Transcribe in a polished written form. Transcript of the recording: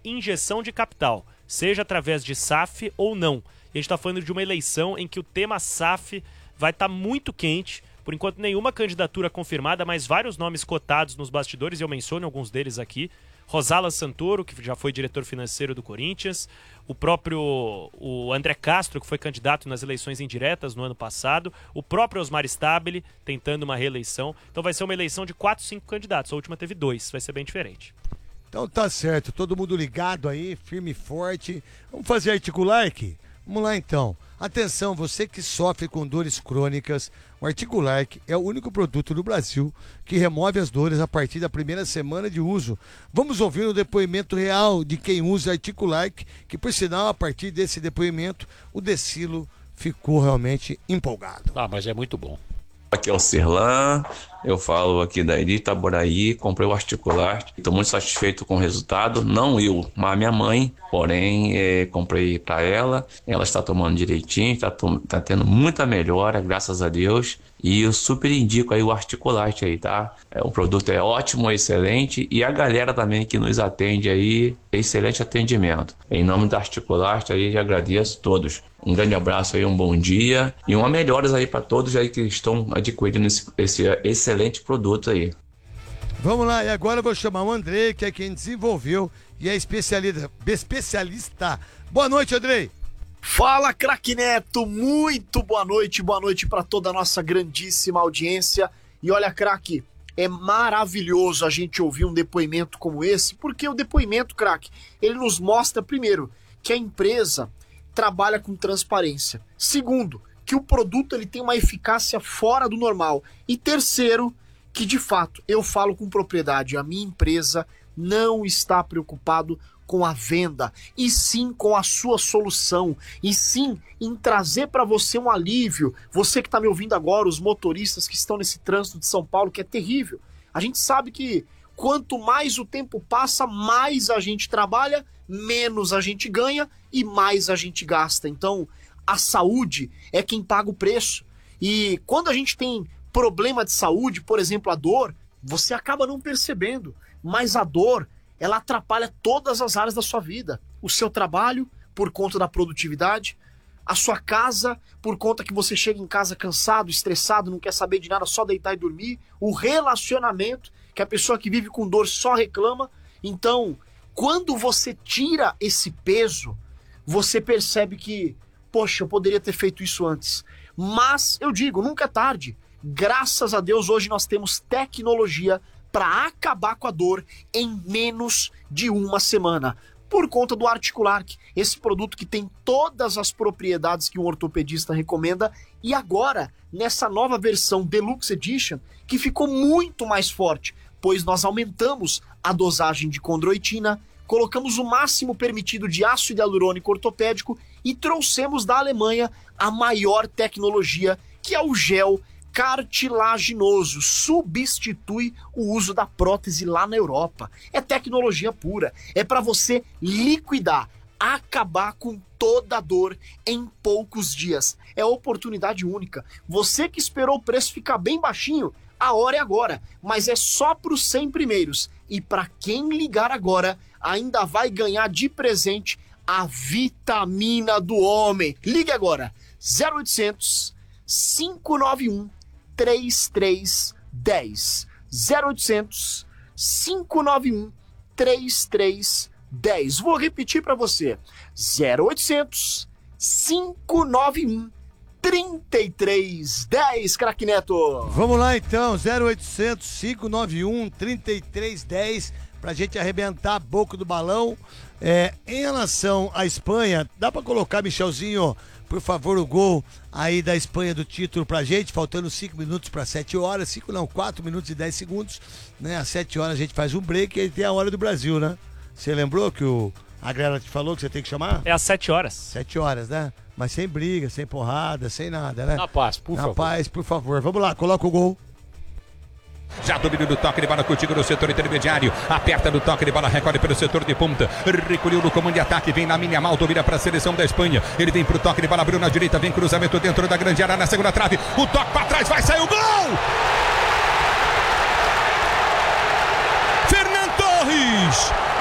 injeção de capital, seja através de SAF ou não. E a gente está falando de uma eleição em que o tema SAF vai estar muito quente. Por enquanto, nenhuma candidatura confirmada, mas vários nomes cotados nos bastidores, e eu menciono alguns deles aqui. Rosala Santoro, que já foi diretor financeiro do Corinthians, o André Castro, que foi candidato nas eleições indiretas no ano passado, o próprio Osmar Stabile, tentando uma reeleição. Então vai ser uma eleição de 4, 5 candidatos. A última teve 2, vai ser bem diferente. Então tá certo, todo mundo ligado aí, firme e forte. Vamos fazer Articulark? Vamos lá então. Atenção, você que sofre com dores crônicas, o Articulark é o único produto no Brasil que remove as dores a partir da primeira semana de uso. Vamos ouvir o depoimento real de quem usa Articulark, que por sinal, a partir desse depoimento, o Decilo ficou realmente empolgado. Mas é muito bom. Aqui é o Cirlan, eu falo aqui da Itaboraí, comprei o Articulark, estou muito satisfeito com o resultado, não eu, mas a minha mãe, porém comprei para ela está tomando direitinho, tá tendo muita melhora, graças a Deus, e eu super indico aí o Articulark aí, tá? O produto é ótimo, excelente, e a galera também que nos atende aí, excelente atendimento. Em nome da Articulark aí, agradeço a todos. Um grande abraço aí, um bom dia e uma melhoras aí para todos aí que estão adquirindo esse excelente produto aí. Vamos lá, e agora eu vou chamar o Andrei, que é quem desenvolveu e é especialista. Boa noite, Andrei. Fala, craque Neto, muito boa noite para toda a nossa grandíssima audiência. E olha, craque, é maravilhoso a gente ouvir um depoimento como esse, porque o depoimento, craque, ele nos mostra, primeiro, que a empresa trabalha com transparência. Segundo, que o produto ele tem uma eficácia fora do normal. E terceiro, que de fato, eu falo com propriedade, a minha empresa não está preocupado com a venda, e sim com a sua solução, e sim em trazer para você um alívio. Você que está me ouvindo agora, os motoristas que estão nesse trânsito de São Paulo, que é terrível. A gente sabe que quanto mais o tempo passa, mais a gente trabalha, menos a gente ganha e mais a gente gasta. Então, a saúde é quem paga o preço. E quando a gente tem problema de saúde, por exemplo, a dor, você acaba não percebendo. Mas a dor, ela atrapalha todas as áreas da sua vida. O seu trabalho, por conta da produtividade. A sua casa, por conta que você chega em casa cansado, estressado, não quer saber de nada, só deitar e dormir. O relacionamento, que a pessoa que vive com dor só reclama. Então, quando você tira esse peso, você percebe que, poxa, eu poderia ter feito isso antes. Mas, eu digo, nunca é tarde. Graças a Deus, hoje nós temos tecnologia para acabar com a dor em menos de uma semana. Por conta do Articulark, esse produto que tem todas as propriedades que um ortopedista recomenda, e agora, nessa nova versão Deluxe Edition, que ficou muito mais forte, pois nós aumentamos a dosagem de condroitina, colocamos o máximo permitido de ácido hialurônico ortopédico e trouxemos da Alemanha a maior tecnologia, que é o gel cartilaginoso, substitui o uso da prótese lá na Europa. É tecnologia pura, é para você liquidar, acabar com toda a dor em poucos dias. É oportunidade única. Você que esperou o preço ficar bem baixinho, a hora é agora, mas é só para os 100 primeiros. E para quem ligar agora, ainda vai ganhar de presente a vitamina do homem. Ligue agora, 0800 591 3310. 0800 591 3310. Vou repetir para você. 0800 591 3310, craque Neto. Vamos lá então, 0800 591 3310, pra gente arrebentar a boca do balão. Em relação à Espanha, dá pra colocar, Michelzinho, por favor, o gol aí da Espanha do título pra gente, faltando 5 minutos para 7 horas, 4 minutos e 10 segundos, né? Às 7 horas a gente faz um break e aí tem a hora do Brasil, né? Você lembrou que a galera te falou que você tem que chamar? É às 7 horas. 7 horas, né? Mas sem briga, sem porrada, sem nada, né? Na paz, por favor. Na paz, por favor. Vamos lá, coloca o gol. Já domínio do toque de bola contigo no setor intermediário. Aperta no toque de bola, recolhe pelo setor de ponta. Recolheu no comando de ataque, vem na minha mal, domina para a seleção da Espanha. Ele vem pro toque de bola, abriu na direita, vem cruzamento dentro da grande área na segunda trave. O toque para trás, vai sair o gol! Fernan Torres!